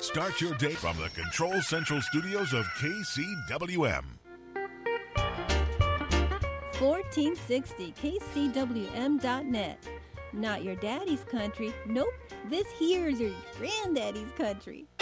Start your day from the Control Central Studios of KCWM. 1460 KCWM.net. Not your daddy's country. Nope, this here's your granddaddy's country.